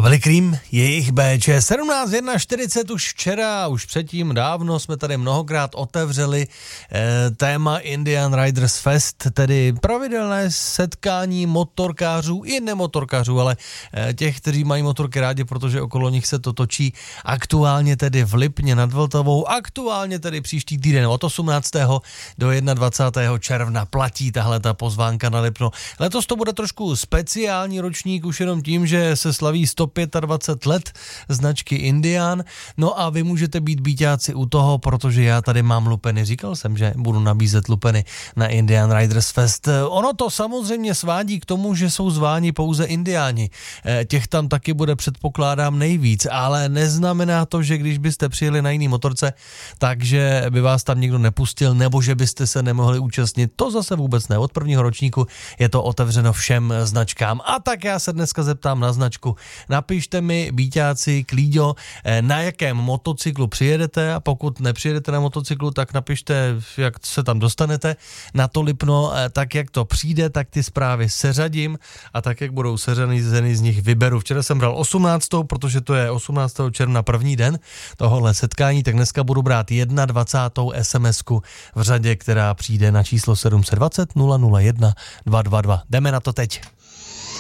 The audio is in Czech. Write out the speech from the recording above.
To byli Cream, jejich BČ 17.41 už včera, už předtím dávno jsme tady mnohokrát otevřeli téma Indian Riders Fest, tedy pravidelné setkání motorkářů i nemotorkářů, ale těch, kteří mají motorky rádi, protože okolo nich se to točí aktuálně tedy v Lipně nad Vltavou, aktuálně tedy příští týden od 18. do 21. června platí tahle ta pozvánka na Lipno. Letos to bude trošku speciální ročník už jenom tím, že se slaví 125 let značky Indian, no a vy můžete být býťáci u toho, protože já tady mám lupeny, říkal jsem, že budu nabízet lupeny na Indian Riders Fest. Ono to samozřejmě svádí k tomu, že jsou zváni pouze Indiáni. Těch tam taky bude, předpokládám, nejvíc, ale neznamená to, že když byste přijeli na jiný motorce, takže by vás tam nikdo nepustil, nebo že byste se nemohli účastnit. To zase vůbec ne. Od prvního ročníku je to otevřeno všem značkám. A tak já se dneska zeptám na značku. Napište mi, býťáci, Klíďo, na jakém motocyklu přijedete, a pokud nepřijedete na motocyklu, tak napište, jak se tam dostanete na to Lipno, tak jak to přijde, tak ty zprávy seřadím a tak jak budou seřazeny z nich vyberu. Včera jsem bral 18., protože to je 18. června první den tohohle setkání, tak dneska budu brát 21. SMS-ku v řadě, která přijde na číslo 720 001 222. Jdeme na to teď.